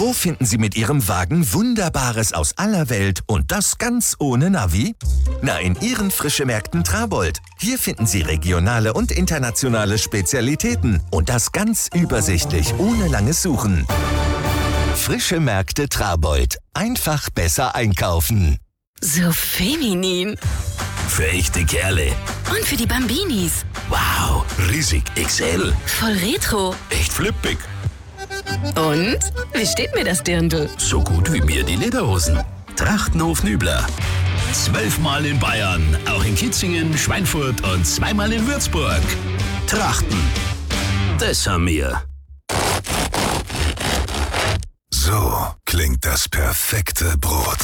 Wo finden Sie mit Ihrem Wagen Wunderbares aus aller Welt und das ganz ohne Navi? Na, in Ihren Frischemärkten Trabold. Hier finden Sie regionale und internationale Spezialitäten und das ganz übersichtlich, ohne langes Suchen. Frische Märkte Trabold. Einfach besser einkaufen. So feminin. Für echte Kerle. Und für die Bambinis. Wow, riesig XL. Voll retro. Echt flippig. Und? Wie steht mir das Dirndl? So gut wie mir die Lederhosen. Trachtenhof Nübler. 12-mal in Bayern, auch in Kitzingen, Schweinfurt und 2-mal in Würzburg. Trachten. Das haben wir. So klingt das perfekte Brot.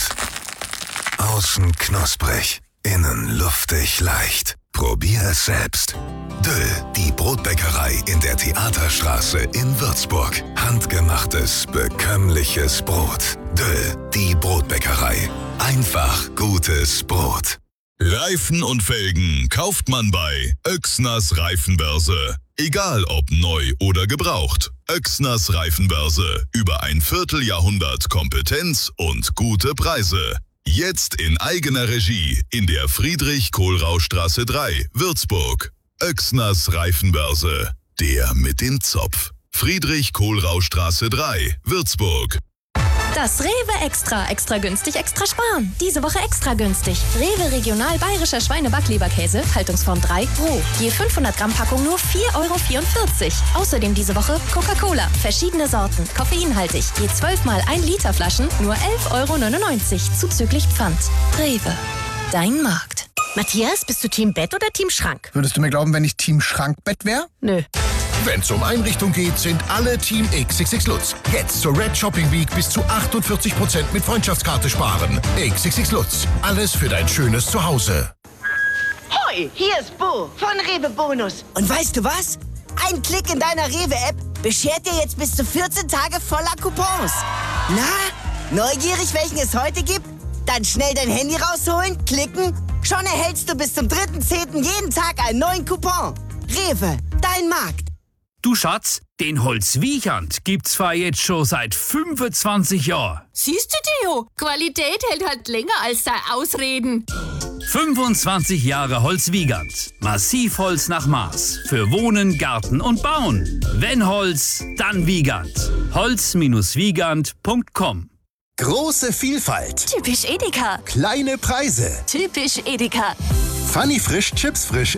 Außen knusprig, innen luftig leicht. Probier es selbst. Döll, die Brotbäckerei in der Theaterstraße in Würzburg. Handgemachtes, bekömmliches Brot. Döll, die Brotbäckerei. Einfach gutes Brot. Reifen und Felgen kauft man bei Oechsners Reifenbörse. Egal ob neu oder gebraucht. Oechsners Reifenbörse. Über ein Vierteljahrhundert Kompetenz und gute Preise. Jetzt in eigener Regie in der Friedrich-Kohlrausch-Straße 3, Würzburg. Oechsners Reifenbörse. Der mit dem Zopf. Friedrich-Kohlrausch-Straße 3, Würzburg. Das Rewe Extra günstig, extra sparen. Diese Woche extra günstig. Rewe Regional Bayerischer Schweinebackleberkäse, Haltungsform 3 Pro. Je 500 Gramm Packung nur 4,44 €. Außerdem diese Woche Coca-Cola, verschiedene Sorten, koffeinhaltig. Je 12 mal 1 Liter Flaschen nur 11,99 € zuzüglich Pfand. Rewe, dein Markt. Matthias, bist du Team Bett oder Team Schrank? Würdest du mir glauben, wenn ich Team Schrankbett wäre? Nö. Wenn es um Einrichtung geht, sind alle Team XXX Lutz. Jetzt zur Red Shopping Week bis zu 48% mit Freundschaftskarte sparen. XXX Lutz. Alles für dein schönes Zuhause. Hoi, hier ist Bo von Rewe Bonus. Und weißt du was? Ein Klick in deiner Rewe-App beschert dir jetzt bis zu 14 Tage voller Coupons. Na, neugierig, welchen es heute gibt? Dann schnell dein Handy rausholen, klicken. Schon erhältst du bis zum 3.10. jeden Tag einen neuen Coupon. Rewe, dein Markt. Du Schatz, den Holzwiechert gibt's zwar jetzt schon seit 25 Jahren. Siehst du, Theo? Qualität hält halt länger als dein Ausreden. 25 Jahre Holzwiechert. Massivholz nach Maß. Für Wohnen, Garten und Bauen. Wenn Holz, dann Wiechert. Holz-Wiechert.com. Große Vielfalt. Typisch Edeka. Kleine Preise. Typisch Edeka. Funny frisch, Chips frisch.